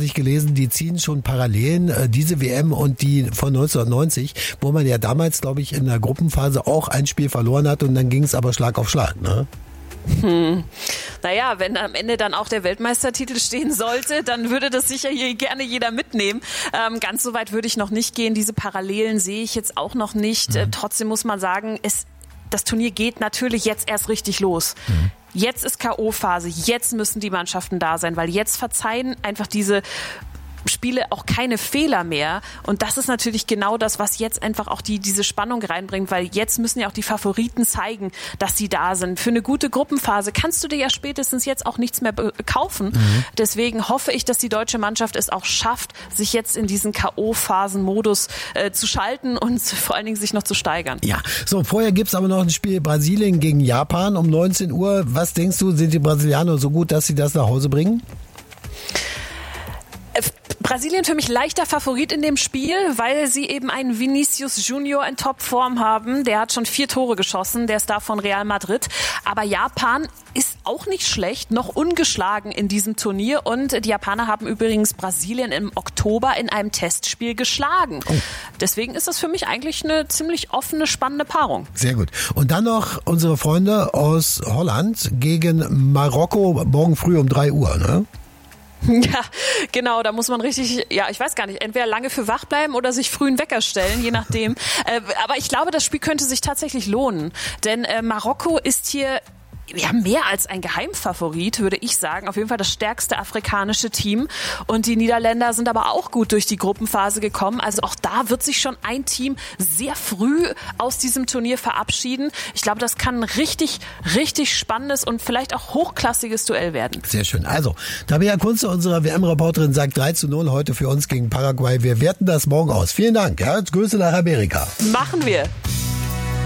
ich gelesen, die ziehen schon Parallelen, diese WM und die von 1990, wo man ja damals, glaube ich, in der Gruppenphase auch ein Spiel verloren hat und dann ging es aber Schlag auf Schlag, ne? Naja, wenn am Ende dann auch der Weltmeistertitel stehen sollte, dann würde das sicher hier gerne jeder mitnehmen. Ganz so weit würde ich noch nicht gehen. Diese Parallelen sehe ich jetzt auch noch nicht. Trotzdem muss man sagen, das Turnier geht natürlich jetzt erst richtig los. Jetzt ist K.O.-Phase, jetzt müssen die Mannschaften da sein, weil jetzt verzeihen einfach diese Spiele auch keine Fehler mehr. Und das ist natürlich genau das, was jetzt einfach auch diese Spannung reinbringt, weil jetzt müssen ja auch die Favoriten zeigen, dass sie da sind. Für eine gute Gruppenphase kannst du dir ja spätestens jetzt auch nichts mehr kaufen. Deswegen hoffe ich, dass die deutsche Mannschaft es auch schafft, sich jetzt in diesen K.O.-Phasen-Modus zu schalten und vor allen Dingen sich noch zu steigern. Ja, so, vorher gibt's aber noch ein Spiel Brasilien gegen Japan um 19 Uhr. Was denkst du, sind die Brasilianer so gut, dass sie das nach Hause bringen? Brasilien für mich leichter Favorit in dem Spiel, weil sie eben einen Vinicius Junior in Topform haben. Der hat schon 4 Tore geschossen, der ist da von Real Madrid. Aber Japan ist auch nicht schlecht, noch ungeschlagen in diesem Turnier. Und die Japaner haben übrigens Brasilien im Oktober in einem Testspiel geschlagen. Deswegen ist das für mich eigentlich eine ziemlich offene, spannende Paarung. Sehr gut. Und dann noch unsere Freunde aus Holland gegen Marokko morgen früh um 3 Uhr, ne? Ja, genau, da muss man richtig, ich weiß gar nicht, entweder lange für wach bleiben oder sich früh einen Wecker stellen, je nachdem. Aber ich glaube, das Spiel könnte sich tatsächlich lohnen, denn Marokko ist hier mehr als ein Geheimfavorit, würde ich sagen. Auf jeden Fall das stärkste afrikanische Team. Und die Niederländer sind aber auch gut durch die Gruppenphase gekommen. Also auch da wird sich schon ein Team sehr früh aus diesem Turnier verabschieden. Ich glaube, das kann ein richtig, richtig spannendes und vielleicht auch hochklassiges Duell werden. Sehr schön. Also, Tabea Kunze, unsere WM-Reporterin, sagt 3:0 heute für uns gegen Paraguay. Wir werten das morgen aus. Vielen Dank. Ja, Grüße nach Amerika. Machen wir.